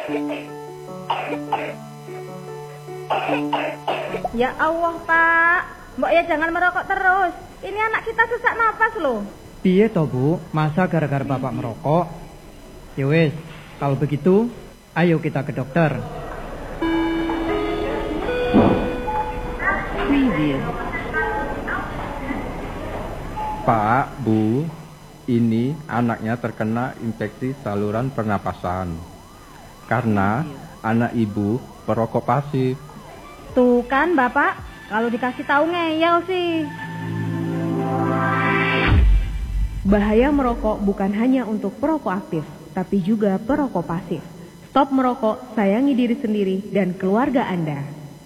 Ya Allah, Pak. Mbok ya jangan merokok terus. Ini anak kita sesak napas loh. Piye toh, Bu? Masa gara-gara Bapak merokok? Ya wis, kalau begitu, ayo kita ke dokter. Pak, Bu, ini anaknya terkena infeksi saluran pernapasan. Karena anak ibu perokok pasif. Tuh kan, Bapak. Kalau dikasih tahu ngeyel sih. Bahaya merokok bukan hanya untuk perokok aktif, tapi juga perokok pasif. Stop merokok, sayangi diri sendiri dan keluarga Anda.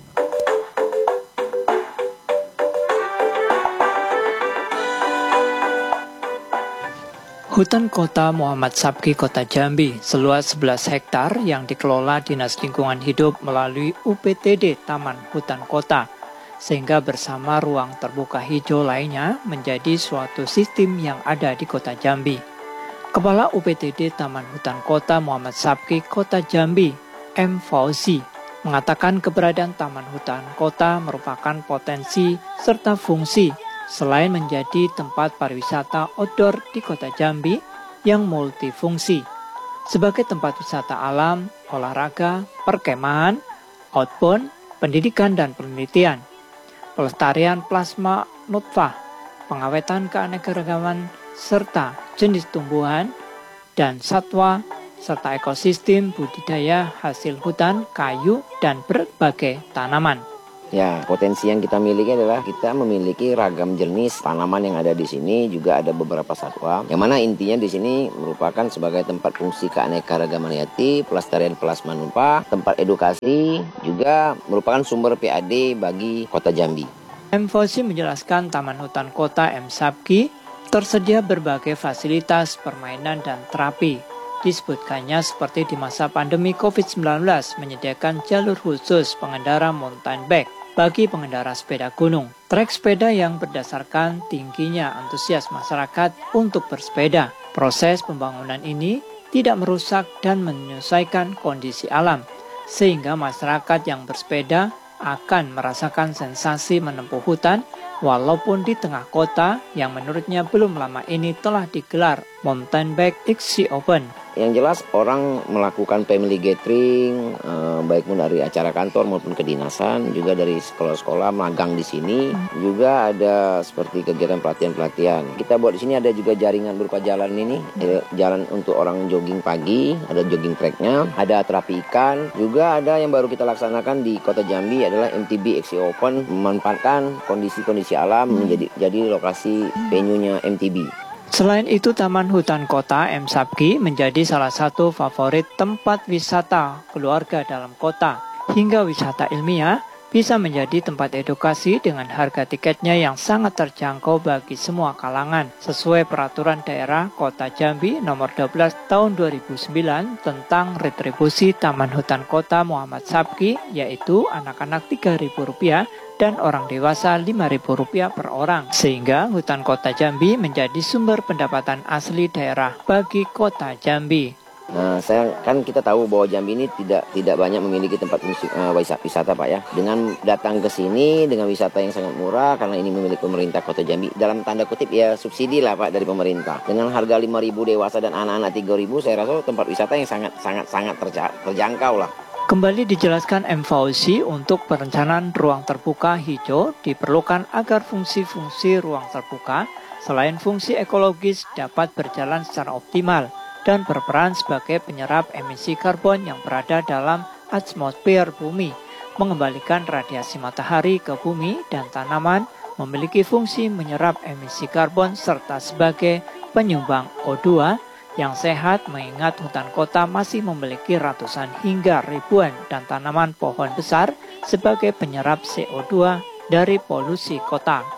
Hutan Kota Muhammad Sabki Kota Jambi seluas 11 hektar yang dikelola Dinas Lingkungan Hidup melalui UPTD Taman Hutan Kota, sehingga bersama ruang terbuka hijau lainnya menjadi suatu sistem yang ada di Kota Jambi. Kepala UPTD Taman Hutan Kota Muhammad Sabki Kota Jambi, M. Fauzi, mengatakan keberadaan Taman Hutan Kota merupakan potensi serta fungsi selain menjadi tempat pariwisata outdoor di Kota Jambi yang multifungsi, sebagai tempat wisata alam, olahraga, perkemahan, outbound, pendidikan dan penelitian, pelestarian plasma nutfah, pengawetan keanekaragaman serta jenis tumbuhan dan satwa, serta ekosistem budidaya hasil hutan, kayu, dan berbagai tanaman. Ya, potensi yang kita miliki adalah kita memiliki ragam jenis tanaman yang ada di sini, juga ada beberapa satwa. Yang mana intinya di sini merupakan sebagai tempat fungsi keanekaragaman hayati, pelestarian plasma nutfah, tempat edukasi, juga merupakan sumber PAD bagi Kota Jambi. M. Fauzi menjelaskan Taman Hutan Kota M. Sabki tersedia berbagai fasilitas permainan dan terapi. Disebutkannya seperti di masa pandemi COVID-19 menyediakan jalur khusus pengendara mountain bike bagi pengendara sepeda gunung. Trek sepeda yang berdasarkan tingginya antusias masyarakat untuk bersepeda. Proses pembangunan ini tidak merusak dan menyelesaikan kondisi alam, sehingga masyarakat yang bersepeda akan merasakan sensasi menempuh hutan walaupun di tengah kota yang menurutnya belum lama ini telah digelar Mountain Bike XC Open. Yang jelas orang melakukan family gathering, baik dari acara kantor maupun kedinasan, juga dari sekolah-sekolah magang di sini, juga ada seperti kegiatan pelatihan-pelatihan. Kita buat di sini ada juga jaringan berupa jalan ini, jalan untuk orang jogging pagi, ada jogging tracknya, ada terapi ikan, juga ada yang baru kita laksanakan di Kota Jambi adalah MTB XC Open, memanfaatkan kondisi-kondisi alam menjadi lokasi venue-nya MTB. Selain itu, Taman Hutan Kota M. Sabki menjadi salah satu favorit tempat wisata keluarga dalam kota, hingga wisata ilmiah bisa menjadi tempat edukasi dengan harga tiketnya yang sangat terjangkau bagi semua kalangan, sesuai peraturan daerah Kota Jambi nomor 12 tahun 2009 tentang retribusi Taman Hutan Kota Muhammad Sabki, yaitu anak-anak Rp3.000 dan orang dewasa Rp5.000 per orang, sehingga Hutan Kota Jambi menjadi sumber pendapatan asli daerah bagi Kota Jambi. Nah, kita tahu bahwa Jambi ini tidak banyak memiliki tempat wisata, Pak ya. Dengan datang ke sini dengan wisata yang sangat murah karena ini milik pemerintah Kota Jambi, dalam tanda kutip ya subsidi lah Pak dari pemerintah. Dengan harga Rp5.000 dewasa dan anak-anak Rp3.000, saya rasa tempat wisata yang sangat terjangkau lah. Kembali dijelaskan M. Fauzi, untuk perencanaan ruang terbuka hijau diperlukan agar fungsi-fungsi ruang terbuka selain fungsi ekologis dapat berjalan secara optimal dan berperan sebagai penyerap emisi karbon yang berada dalam atmosfer bumi, mengembalikan radiasi matahari ke bumi, dan tanaman memiliki fungsi menyerap emisi karbon serta sebagai penyumbang O2 yang sehat, mengingat hutan kota masih memiliki ratusan hingga ribuan dan tanaman pohon besar sebagai penyerap CO2 dari polusi kota.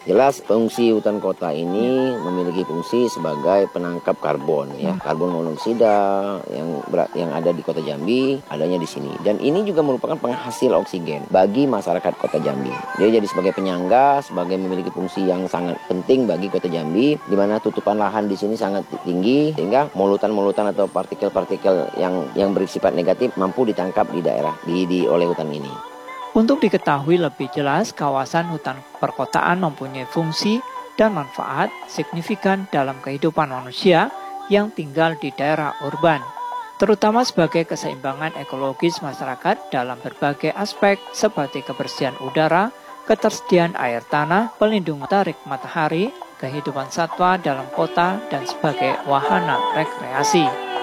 Jelas fungsi hutan kota ini memiliki fungsi sebagai penangkap karbon ya, karbon monoksida yang ada di Kota Jambi adanya di sini. Dan ini juga merupakan penghasil oksigen bagi masyarakat Kota Jambi. Dia jadi sebagai penyangga, sebagai memiliki fungsi yang sangat penting bagi Kota Jambi, di mana tutupan lahan di sini sangat tinggi sehingga molutan-molutan atau partikel-partikel yang bersifat negatif mampu ditangkap di daerah oleh hutan ini. Untuk diketahui lebih jelas, kawasan hutan perkotaan mempunyai fungsi dan manfaat signifikan dalam kehidupan manusia yang tinggal di daerah urban, terutama sebagai keseimbangan ekologis masyarakat dalam berbagai aspek seperti kebersihan udara, ketersediaan air tanah, pelindungan tarik matahari, kehidupan satwa dalam kota, dan sebagai wahana rekreasi.